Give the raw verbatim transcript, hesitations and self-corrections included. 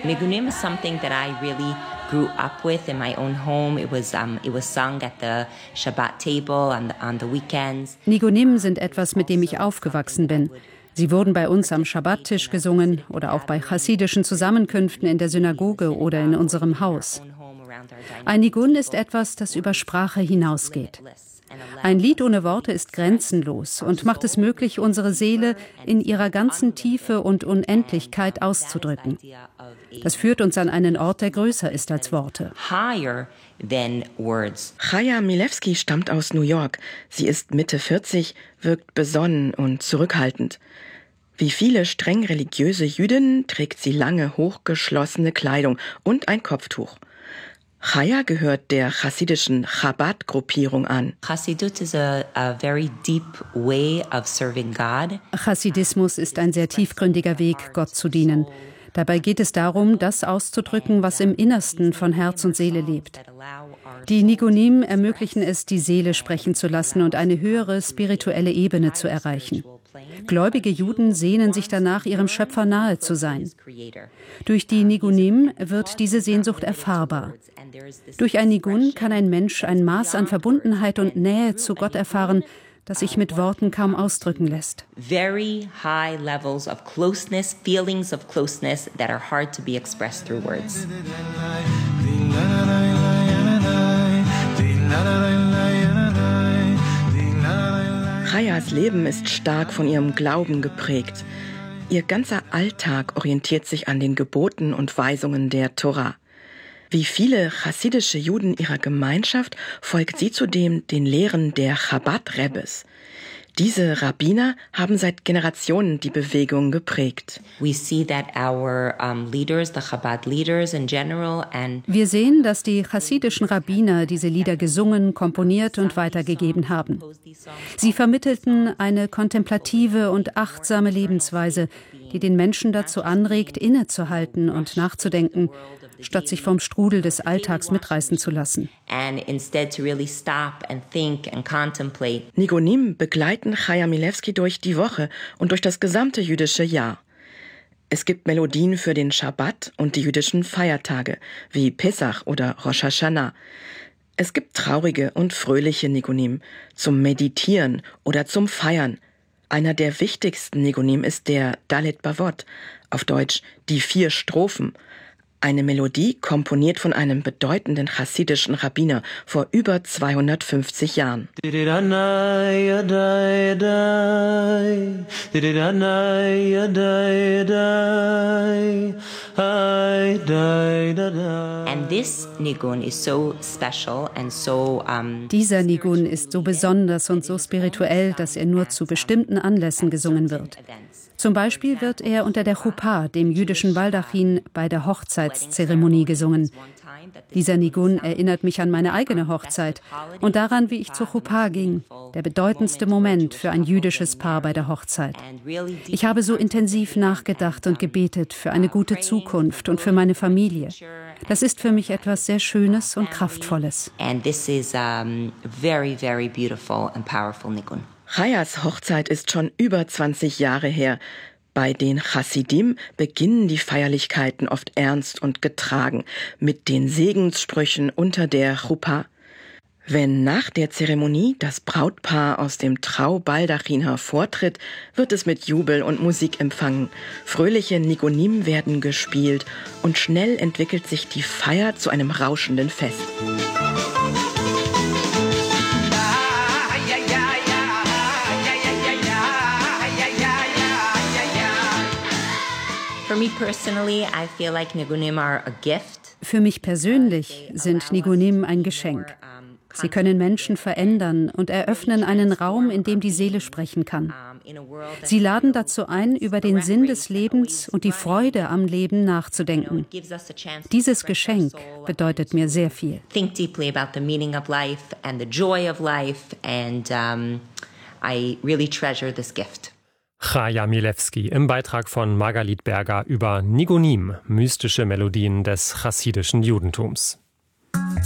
Nigunim is something that I really grew up with in my own home. It was um, it was sung at the Shabbat table on the, on the weekends. Nigunim sind etwas, mit dem ich aufgewachsen bin. Sie wurden bei uns am Schabbattisch gesungen oder auch bei chassidischen Zusammenkünften in der Synagoge oder in unserem Haus. Ein Nigun ist etwas, das über Sprache hinausgeht. Ein Lied ohne Worte ist grenzenlos und macht es möglich, unsere Seele in ihrer ganzen Tiefe und Unendlichkeit auszudrücken. Das führt uns an einen Ort, der größer ist als Worte. Chaya Milewski stammt aus New York. Sie ist Mitte vierzig, wirkt besonnen und zurückhaltend. Wie viele streng religiöse Jüdinnen trägt sie lange, hochgeschlossene Kleidung und ein Kopftuch. Chaya gehört der chassidischen Chabad-Gruppierung an. Chassidut is a, a very deep way of serving God. Chassidismus ist ein sehr tiefgründiger Weg, Gott zu dienen. Dabei geht es darum, das auszudrücken, was im Innersten von Herz und Seele lebt. Die Nigunim ermöglichen es, die Seele sprechen zu lassen und eine höhere spirituelle Ebene zu erreichen. Gläubige Juden sehnen sich danach, ihrem Schöpfer nahe zu sein. Durch die Nigunim wird diese Sehnsucht erfahrbar. Durch ein Nigun kann ein Mensch ein Maß an Verbundenheit und Nähe zu Gott erfahren, das sich mit Worten kaum ausdrücken lässt. Very high levels of closeness, feelings of closeness that are hard to be expressed through words. Chayas Leben ist stark von ihrem Glauben geprägt. Ihr ganzer Alltag orientiert sich an den Geboten und Weisungen der Tora. Wie viele chassidische Juden ihrer Gemeinschaft folgt sie zudem den Lehren der Chabad-Rebbes. Diese Rabbiner haben seit Generationen die Bewegung geprägt. We see that our um, leaders, the Chabad leaders in general, and Wir sehen, dass die chassidischen Rabbiner diese Lieder gesungen, komponiert und weitergegeben haben. Sie vermittelten eine kontemplative und achtsame Lebensweise, die den Menschen dazu anregt, innezuhalten und nachzudenken, statt sich vom Strudel des Alltags mitreißen zu lassen. and instead to really stop and think and contemplate. Nigunim begleiten Chaya Milewski durch die Woche und durch das gesamte jüdische Jahr. Es gibt Melodien für den Schabbat und die jüdischen Feiertage, wie Pesach oder Rosh Hashanah. Es gibt traurige und fröhliche Nigunim zum Meditieren oder zum Feiern. Einer der wichtigsten Nigunim ist der Dalet Bavot, auf Deutsch die vier Strophen. Eine Melodie, komponiert von einem bedeutenden chassidischen Rabbiner vor über zweihundertfünfzig Jahren. And this nigun is so special and so um, Dieser Nigun ist so besonders und so spirituell, dass er nur zu bestimmten Anlässen gesungen wird. Zum Beispiel wird er unter der Chuppah, dem jüdischen Baldachin, bei der Hochzeitszeremonie gesungen. Dieser Nigun erinnert mich an meine eigene Hochzeit und daran, wie ich zur Chuppah ging, der bedeutendste Moment für ein jüdisches Paar bei der Hochzeit. Ich habe so intensiv nachgedacht und gebetet für eine gute Zukunft und für meine Familie. Das ist für mich etwas sehr Schönes und Kraftvolles. And this is um, very, very beautiful and powerful nigun. Chayas Hochzeit ist schon über zwanzig Jahre her. Bei den Chassidim beginnen die Feierlichkeiten oft ernst und getragen, mit den Segenssprüchen unter der Chuppah. Wenn nach der Zeremonie das Brautpaar aus dem Traubaldachin hervortritt, wird es mit Jubel und Musik empfangen. Fröhliche Nigunim werden gespielt und schnell entwickelt sich die Feier zu einem rauschenden Fest. For me personally, I feel like nigunim are a gift. Für mich persönlich sind Nigunim ein Geschenk. Sie können Menschen verändern und eröffnen einen Raum, in dem die Seele sprechen kann. Sie laden dazu ein, über den Sinn des Lebens und die Freude am Leben nachzudenken. Dieses Geschenk bedeutet mir sehr viel. Think deeply about the meaning of life and the joy of life, and um, I really treasure this gift. Chaya Milewski im Beitrag von Margalit Berger über Nigunim, mystische Melodien des chassidischen Judentums.